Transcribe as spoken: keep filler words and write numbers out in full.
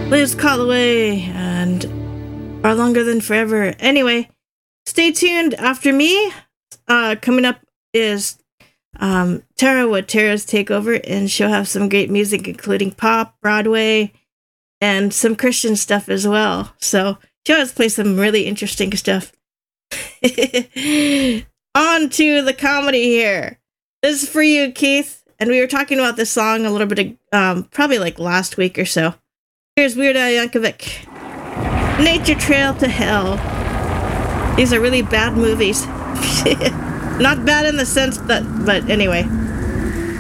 Liz Calloway and Far Longer Than Forever. Anyway, stay tuned. After me, uh, coming up is um, Tara with Tara's Takeover, and she'll have some great music, including pop, Broadway, and some Christian stuff as well. So she always plays some really interesting stuff. On to the comedy here. This is for you, Keith. And we were talking about this song a little bit, of, um, probably like last week or so. Here's Weird Al Yankovic. Nature Trail to Hell. These are really bad movies. Not bad in the sense that, but anyway.